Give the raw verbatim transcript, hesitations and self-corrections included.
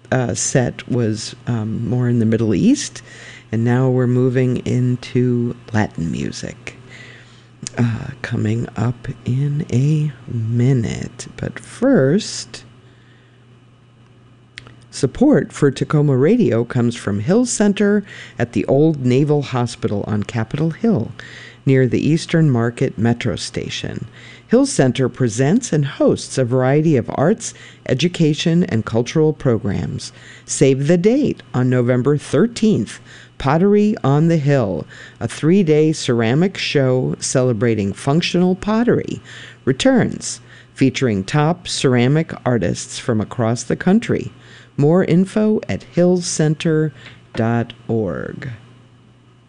uh, set was um, more in the Middle East, and now we're moving into Latin music. Uh, coming up in a minute. But first, support for Tacoma Radio comes from Hill Center at the Old Naval Hospital on Capitol Hill, near the Eastern Market Metro Station. Hill Center presents and hosts a variety of arts, education, and cultural programs. Save the date on November thirteenth. Pottery on the Hill, a three-day ceramic show celebrating functional pottery, returns, featuring top ceramic artists from across the country. More info at hills center dot org.